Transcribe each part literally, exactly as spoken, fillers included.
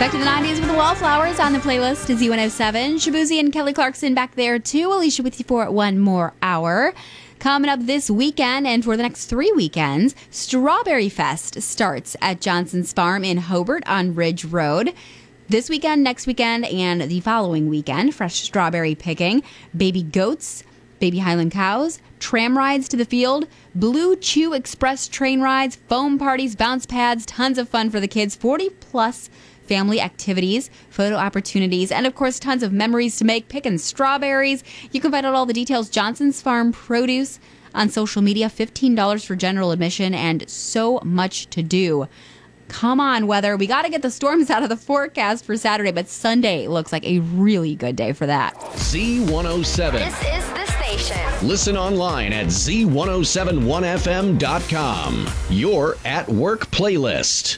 Back to the nineties with the Wallflowers on the playlist to Z one oh seven. Shabuzi and Kelly Clarkson back there too. Alicia with you for one more hour. Coming up this weekend and for the next three weekends, Strawberry Fest starts at Johnson's Farm in Hobart on Ridge Road. This weekend, next weekend, and the following weekend, fresh strawberry picking, baby goats, baby Highland cows, tram rides to the field, Blue Chew Express train rides, foam parties, bounce pads, tons of fun for the kids, forty plus family activities, photo opportunities, and of course tons of memories to make picking strawberries. You can find out all the details, Johnson's Farm Produce, on social media, fifteen dollars for general admission, and so much to do. Come on, weather. We got to get the storms out of the forecast for Saturday, but Sunday looks like a really good day for that. Z one oh seven. This is the station. Listen online at Z ten seventy-one F M dot com. Your at work playlist.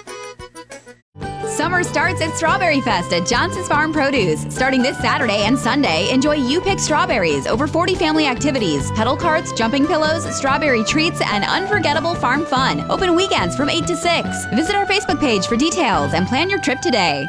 Summer starts at Strawberry Fest at Johnson's Farm Produce. Starting this Saturday and Sunday, enjoy You Pick Strawberries, over forty family activities, pedal carts, jumping pillows, strawberry treats, and unforgettable farm fun. Open weekends from eight to six. Visit our Facebook page for details and plan your trip today.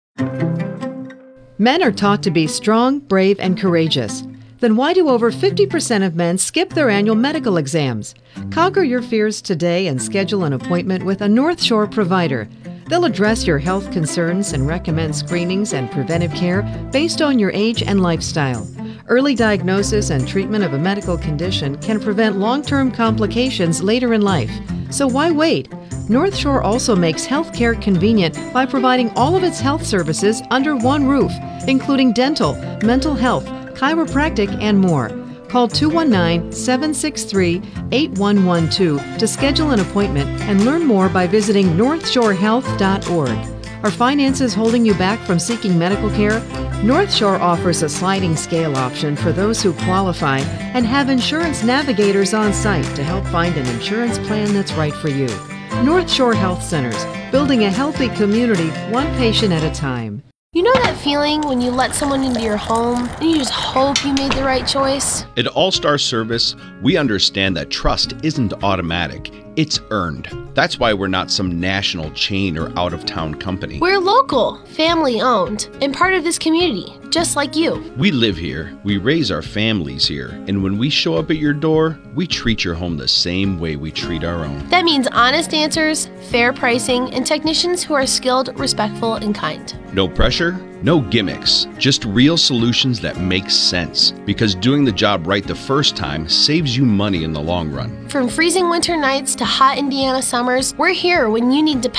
Men are taught to be strong, brave, and courageous. Then why do over fifty percent of men skip their annual medical exams? Conquer your fears today and schedule an appointment with a North Shore provider. They'll address your health concerns and recommend screenings and preventive care based on your age and lifestyle. Early diagnosis and treatment of a medical condition can prevent long-term complications later in life. So why wait? North Shore also makes healthcare convenient by providing all of its health services under one roof, including dental, mental health, chiropractic, and more. Call two one nine, seven six three, eight one one two to schedule an appointment and learn more by visiting north shore health dot org. Are finances holding you back from seeking medical care? North Shore offers a sliding scale option for those who qualify and have insurance navigators on site to help find an insurance plan that's right for you. North Shore Health Centers, building a healthy community one patient at a time. You know that feeling when you let someone into your home and you just hope you made the right choice? At All Star Service, we understand that trust isn't automatic, it's earned. That's why we're not some national chain or out-of-town company. We're local, family-owned, and part of this community, just like you. We live here, we raise our families here, and when we show up at your door, we treat your home the same way we treat our own. That means honest answers, fair pricing, and technicians who are skilled, respectful, and kind. No pressure, no gimmicks, just real solutions that make sense. Because doing the job right the first time saves you money in the long run. From freezing winter nights to hot Indiana summers, we're here when you need to